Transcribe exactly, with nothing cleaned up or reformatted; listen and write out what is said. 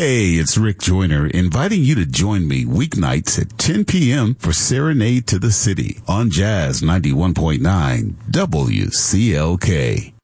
Hey, it's Rick Joyner inviting you to join me weeknights at ten p.m. for Serenade to the City on Jazz ninety-one point nine W C L K.